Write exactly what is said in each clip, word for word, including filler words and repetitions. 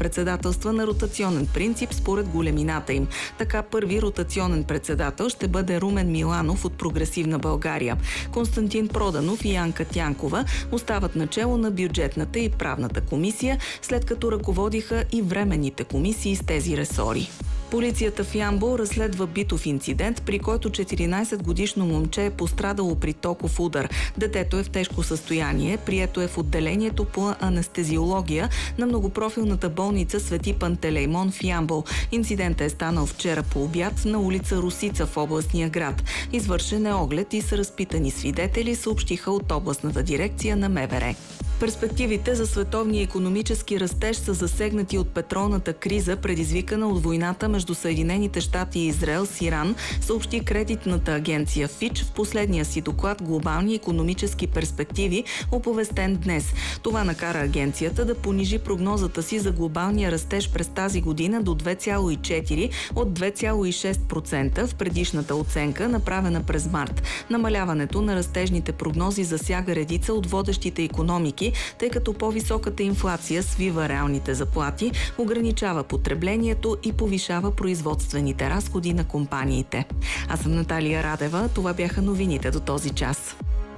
председателства на ротационен принцип според големината им. Така първи ротационен председател ще бъде Румен Миланов от Прогресивна България. Константин Проданов и Янка Тянкова остават начело на бюджетната и правната комисия, след като ръководиха и временните комисии с тези ресори. Полицията в Ямбол разследва битов инцидент, при който четиринайсетгодишно момче е пострадало при токов удар. Детето е в тежко състояние, прието е в отделението по анестезиология на многопрофилната болница Свети Пантелеймон в Ямбол. Инцидентът е станал вчера по обяд на улица Русица в областния град. Извършен е оглед и са разпитани свидетели, съобщиха от областната дирекция на МВР. Перспективите за световния икономически растеж са засегнати от петролната криза, предизвикана от войната между Съединените щати и Израел с Иран, съобщи кредитната агенция Фич в последния си доклад "Глобални икономически перспективи", оповестен днес. Това накара агенцията да понижи прогнозата си за глобалния растеж през тази година до две цяло и четири от две цяло и шест процента в предишната оценка, направена през март. Намаляването на растежните прогнози засяга редица от водещите икономики, тъй като по-високата инфлация свива реалните заплати, ограничава потреблението и повишава производствените разходи на компаниите. Аз съм Наталия Радева. Това бяха новините до този час.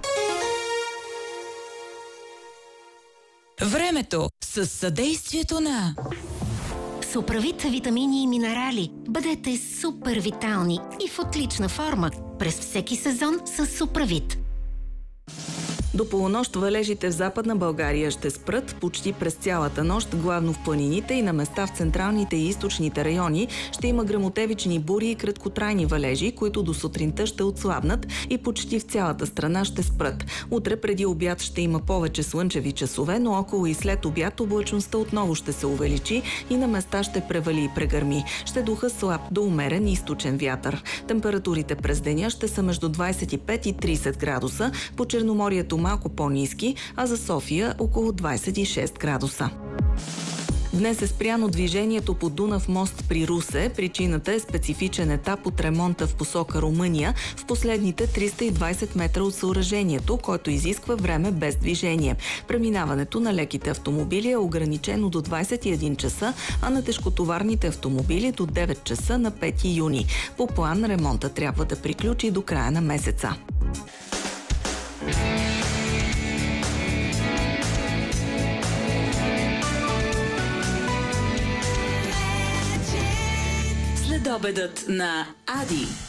Времето с съдействието на Суправит витамини и минерали. Бъдете супер витални и в отлична форма през всеки сезон с Суправит. До полунощ валежите в Западна България ще спрат почти през цялата нощ, главно в планините и на места в централните и източните райони ще има гръмотевични бури и краткотрайни валежи, които до сутринта ще отслабнат и почти в цялата страна ще спрат. Утре преди обяд ще има повече слънчеви часове, но около и след обяд облачността отново ще се увеличи и на места ще превали и прегърми. Ще духа слаб до умерен източен вятър. Температурите през деня ще са между двайсет и пет и трийсет градуса, по Черноморието малко по-ниски, а за София около двайсет и шест градуса. Днес е спряно движението по Дунав мост при Русе. Причината е специфичен етап от ремонта в посока Румъния в последните триста и двайсет метра от съоръжението, който изисква време без движение. Преминаването на леките автомобили е ограничено до двайсет и един часа, а на тежкотоварните автомобили до девет часа на пети юни. По план ремонта трябва да приключи до края на месеца. Следобедът на Ади.